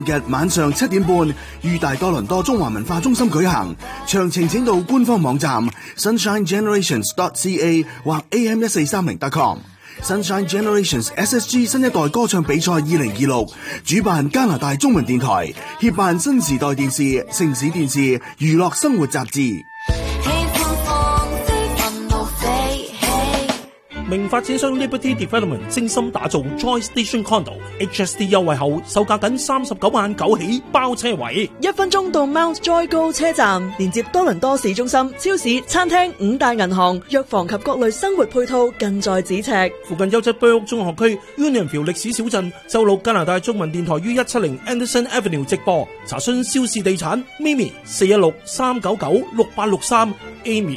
日晚上7點半，於大多倫多中華文化中心舉行。詳情請到官方網站 sunshinegenerations.ca 或 am1430.com。Sunshine Generations SSG 新一代歌唱比賽2026，主辦加拿大中文電台，協辦新時代電視、城市電視、娛樂生活雜誌。 明發展商 Liberty Development 精心打造 Joy Station Condo HST 優惠後，售價僅39.9萬起，包車位 ，1分鐘到 Mount Joy 高車站，連接多倫多市中心、超市、餐廳、5大銀行、藥房及各類生活配套近在咫尺。 附近優質 Burke 中學區 Unionville 歷史小鎮，收錄加拿大中文電台於170 Anderson Avenue 直播。查詢蕭氏地產 Mimi 416-399-6863 Amy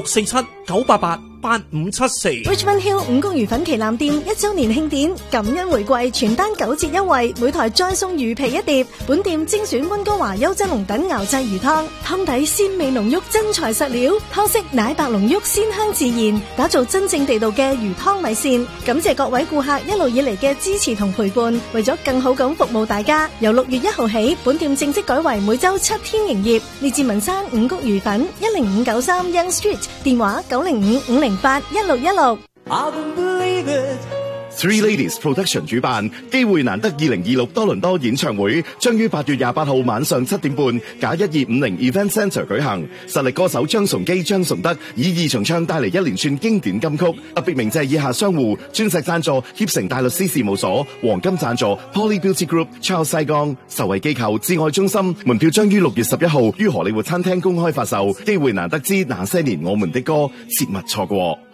647-988-8574。 Richmond Hill 5穀魚粉旗艦店1周年慶典，感恩回饋，全單9折優惠，每台再送魚皮1碟。本店精選溫哥華優質龍躉熬製魚湯，湯底鮮味濃郁，真材實料，湯色奶白濃郁，鮮香自然，打造真正地道嘅魚湯米線。感謝各位顧客一路以嚟嘅支持同陪伴，為咗更好咁服務大家，由6月1號起，本店正式改為每周7天營業。列治文山5穀魚粉10593 Young Street，電話905-508-1616。 Three Ladies Production 主辦，機會難得2026多倫多演唱會將於8月28號晚上7點半，1250 Event Centre 舉行。實力歌手張崇基、張崇德以2重唱帶嚟一連串經典金曲，特別鳴謝以下商戶：鑽石贊助協成大律師事務所，黃金贊助 Poly Beauty Group、Charles 西江，受惠機構至愛中心。門票將於6月11號於荷里活餐廳公開發售。機會難得之那些年我們的歌，切勿錯過。